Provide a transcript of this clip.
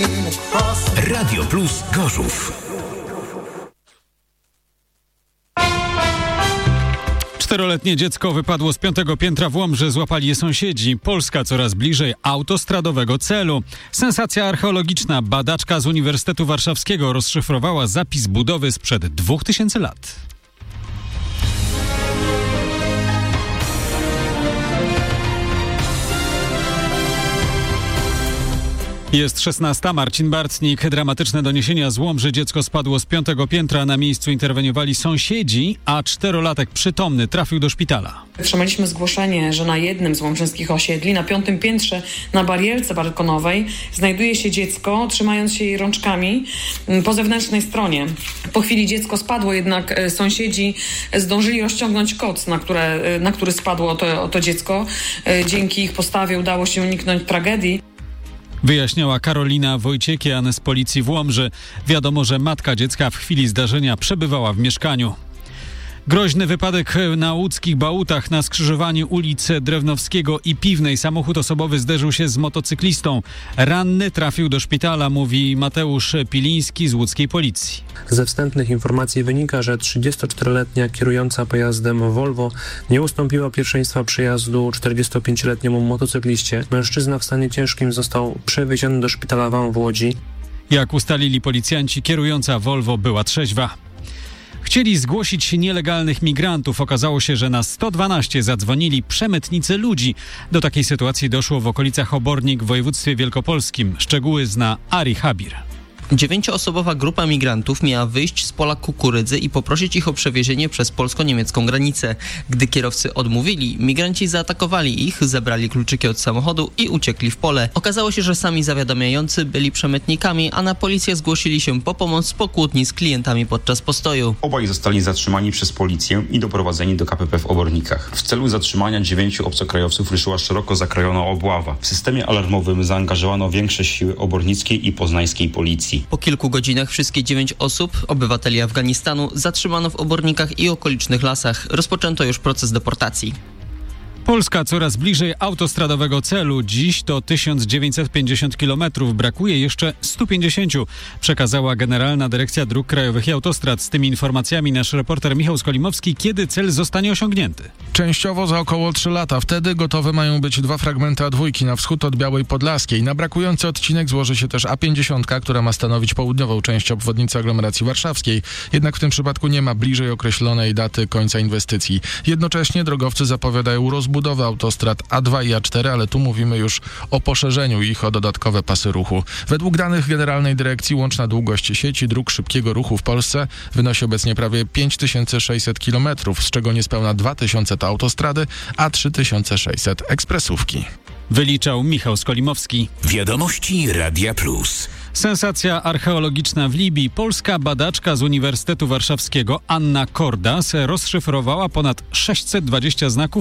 Radio Plus Gorzów. 4-letnie dziecko wypadło z 5. piętra w Łomży, złapali je sąsiedzi. Polska coraz bliżej autostradowego celu. Sensacja archeologiczna. Badaczka z Uniwersytetu Warszawskiego rozszyfrowała zapis budowy sprzed 2000 lat. Jest 16. Marcin Bartnik. Dramatyczne doniesienia z Łomży. Dziecko spadło z 5. piętra. Na miejscu interweniowali sąsiedzi, a 4-latek przytomny trafił do szpitala. Otrzymaliśmy zgłoszenie, że na jednym z łomżyńskich osiedli, na 5. piętrze, na barierce balkonowej, znajduje się dziecko, trzymając się jej rączkami po zewnętrznej stronie. Po chwili dziecko spadło, jednak sąsiedzi zdążyli rozciągnąć koc, na który spadło to dziecko. Dzięki ich postawie udało się uniknąć tragedii. Wyjaśniała Karolina Wojciekian z policji w Łomży. Wiadomo, że matka dziecka w chwili zdarzenia przebywała w mieszkaniu. Groźny wypadek na łódzkich Bałutach na skrzyżowaniu ulic Drewnowskiego i Piwnej. Samochód osobowy zderzył się z motocyklistą. Ranny trafił do szpitala, mówi Mateusz Piliński z łódzkiej policji. Ze wstępnych informacji wynika, że 34-letnia kierująca pojazdem Volvo nie ustąpiła pierwszeństwa przejazdu 45-letniemu motocykliście. Mężczyzna w stanie ciężkim został przewieziony do szpitala w Łodzi. Jak ustalili policjanci, kierująca Volvo była trzeźwa. Chcieli zgłosić nielegalnych migrantów. Okazało się, że na 112 zadzwonili przemytnicy ludzi. Do takiej sytuacji doszło w okolicach Obornik w województwie wielkopolskim. Szczegóły zna Ari Habir. 9-osobowa grupa migrantów miała wyjść z pola kukurydzy i poprosić ich o przewiezienie przez polsko-niemiecką granicę. Gdy kierowcy odmówili, migranci zaatakowali ich, zabrali kluczyki od samochodu i uciekli w pole. Okazało się, że sami zawiadamiający byli przemytnikami, a na policję zgłosili się po pomoc po kłótni z klientami podczas postoju. Obaj zostali zatrzymani przez policję i doprowadzeni do KPP w Obornikach. W celu zatrzymania 9 obcokrajowców ruszyła szeroko zakrojona obława. W systemie alarmowym zaangażowano większość siły obornickiej i poznańskiej policji. Po kilku godzinach wszystkie 9 osób, obywateli Afganistanu, zatrzymano w Obornikach i okolicznych lasach. Rozpoczęto już proces deportacji. Polska coraz bliżej autostradowego celu. Dziś to 1950 km. Brakuje jeszcze 150, przekazała Generalna Dyrekcja Dróg Krajowych i Autostrad. Z tymi informacjami nasz reporter Michał Skolimowski. Kiedy cel zostanie osiągnięty? Częściowo za około 3 lata. Wtedy gotowe mają być 2 fragmenty A2 na wschód od Białej Podlaskiej. Na brakujący odcinek złoży się też A50, która ma stanowić południową część obwodnicy aglomeracji warszawskiej. Jednak w tym przypadku nie ma bliżej określonej daty końca inwestycji. Jednocześnie drogowcy zapowiadają rozbudowę autostrad A2 i A4, ale tu mówimy już o poszerzeniu ich o dodatkowe pasy ruchu. Według danych Generalnej Dyrekcji łączna długość sieci dróg szybkiego ruchu w Polsce wynosi obecnie prawie 5600 km, z czego niespełna 2000 to autostrady, a 3600 ekspresówki. Wyliczał Michał Skolimowski. Wiadomości Radia Plus. Sensacja archeologiczna w Libii. Polska badaczka z Uniwersytetu Warszawskiego Anna Kordas rozszyfrowała ponad 620 znaków